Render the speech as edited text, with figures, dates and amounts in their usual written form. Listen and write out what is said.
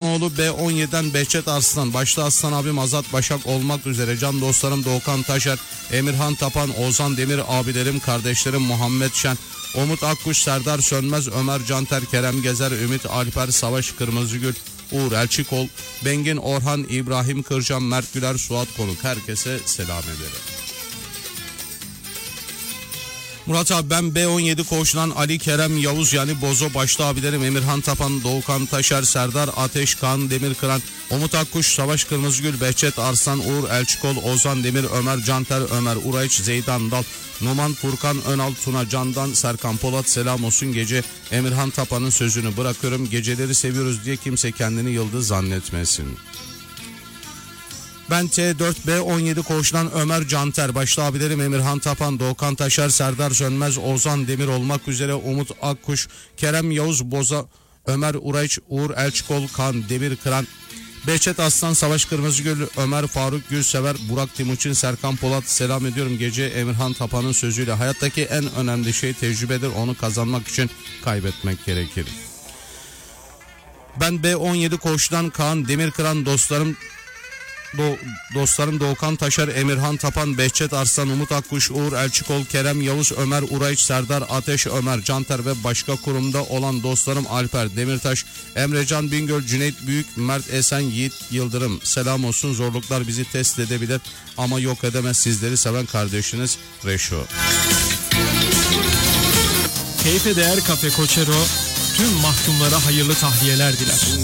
Aslanoğlu B17'den Behçet Arslan, başta Aslan abim Azat Başak olmak üzere can dostlarım Doğukan Taşer, Emirhan Tapan, Ozan Demir abilerim, kardeşlerim Muhammed Şen, Umut Akkuş, Serdar Sönmez, Ömer Canter, Kerem Gezer, Ümit Alper, Savaş Kırmızıgül, Uğur Elçikol, Bengin Orhan, İbrahim Kırcan, Mert Güler, Suat Konuk, herkese selam ederim. Murat abi, ben B17 koğuşundan Ali Kerem Yavuz yani Bozo, başta abilerim Emirhan Tapan, Doğukan Taşer, Serdar Ateş, Kaan Demirkıran, Umut Akkuş, Savaş Kırmızıgül, Behçet Arslan, Uğur Elçikol, Ozan Demir, Ömer Canter, Ömer Urayç, Zeydan Dal, Numan Furkan Önal, Tuna Candan, Serkan Polat, selam olsun gece. Emirhan Tapan'ın sözünü bırakıyorum, geceleri seviyoruz diye kimse kendini yıldız zannetmesin. Ben T4B17 koğuşundan Ömer Canter, başta abilerim Emirhan Tapan, Doğukan Taşer, Serdar Sönmez, Ozan Demir olmak üzere Umut Akkuş, Kerem Yavuz Boza, Ömer Urayç, Uğur Elçikol, Kan Demirkıran, Behçet Aslan, Savaş Kırmızıgül, Ömer Faruk Gülsever, Burak Timuçin, Serkan Polat, selam ediyorum gece. Emirhan Tapan'ın sözüyle hayattaki en önemli şey tecrübedir, onu kazanmak için kaybetmek gerekir. Ben B17 koğuşundan Kaan Demirkıran, dostlarım Doğukan Taşer, Emirhan Tapan, Behçet Arslan, Umut Akkuş, Uğur Elçikol, Kerem Yavuz, Ömer Urayç, Serdar Ateş, Ömer Canter ve başka kurumda olan dostlarım Alper Demirtaş, Emrecan Bingöl, Cüneyt Büyük, Mert Esen, Yiğit Yıldırım, selam olsun. Zorluklar bizi test edebilir ama yok edemez, sizleri seven kardeşiniz Reşo. Keyfe Değer Kafe Koçero tüm mahkumlara hayırlı tahliyeler diler.